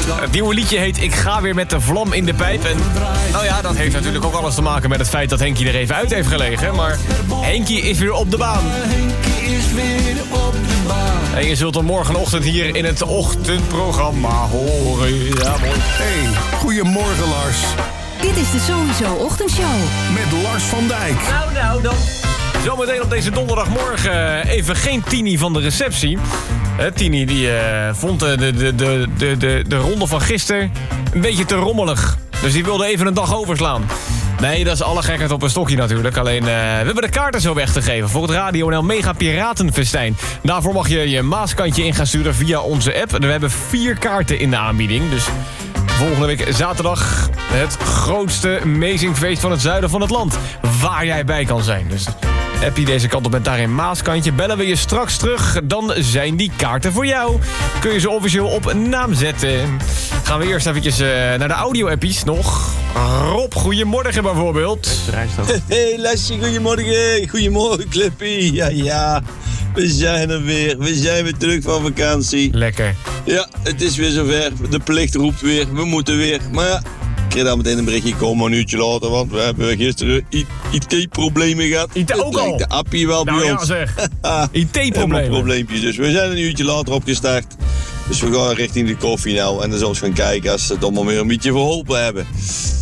Het nieuwe liedje heet Ik ga weer met de vlam in de pijp. En nou ja, dat heeft natuurlijk ook alles te maken met het feit dat Henkie er even uit heeft gelegen. Maar Henkie is weer op de baan. En je zult hem morgenochtend hier in het ochtendprogramma horen. Ja, mooi. Hey, goedemorgen Lars. Dit is de Sowieso Ochtendshow. Met Lars van Dijk. Nou, dan. Zometeen op deze donderdagmorgen even geen Tini van de receptie. Tini die vond de ronde van gisteren een beetje te rommelig. Dus die wilde even een dag overslaan. Nee, dat is alle gekheid op een stokje natuurlijk. Alleen, we hebben de kaarten zo weg te geven voor het Radio NL Mega Piratenfestijn. Daarvoor mag je je Maaskantje in gaan sturen via onze app. We hebben 4 kaarten in de aanbieding. Dus volgende week zaterdag het grootste amazingfeest van het zuiden van het land. Waar jij bij kan zijn. Dus app je deze kant op met daarin Maaskantje. Bellen we je straks terug, dan zijn die kaarten voor jou. Kun je ze officieel op naam zetten. Gaan we eerst eventjes naar de audio-appies nog. Rob, goedemorgen bijvoorbeeld. Hey Lassie, goedemorgen. Goedemorgen Clippy. Ja, we zijn er weer. We zijn weer terug van vakantie. Lekker. Ja, het is weer zover. De plicht roept weer. We moeten weer. Maar ja, ik kreeg daar meteen een berichtje komen een uurtje later. Want we hebben gisteren IT-problemen gehad. IT ook al? De appie wel bij ons. Ja zeg. IT-problemen. Probleempjes. Dus we zijn een uurtje later opgestart. Dus we gaan richting de koffie nou. En dan zullen we gaan kijken als ze het allemaal weer een beetje verholpen hebben.